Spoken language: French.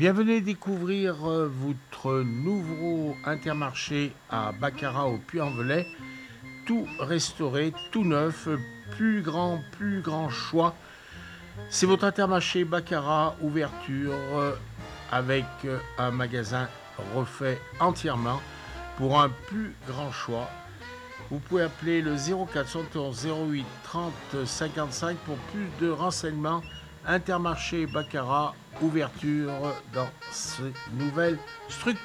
Bienvenue découvrir votre nouveau Intermarché à Baccarat au Puy-en-Velay. Tout restauré, tout neuf, plus grand choix. C'est votre Intermarché Baccarat, ouverture avec un magasin refait entièrement pour un plus grand choix. Vous pouvez appeler le 0471 08 30 55 pour plus de renseignements. Intermarché Baccarat, ouverture dans ces nouvelles structures.